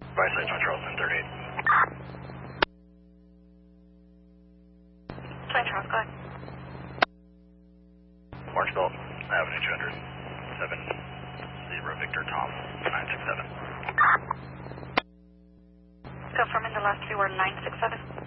By side, John Charles, 1038. Twin Charles, go ahead. Orange Belt, Avenue 200, 70 Victor Tom, 967. Confirming the last three were 967.